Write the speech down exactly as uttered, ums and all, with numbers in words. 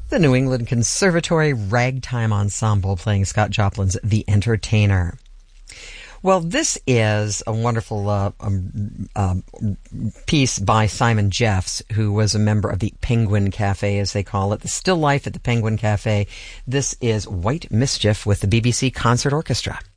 The New England Conservatory Ragtime Ensemble playing Scott Joplin's The Entertainer. Well, this is a wonderful uh, um, uh, piece by Simon Jeffs, who was a member of the Penguin Cafe, as they call it, the still life at the Penguin Cafe. This is White Mischief with the B B C Concert Orchestra.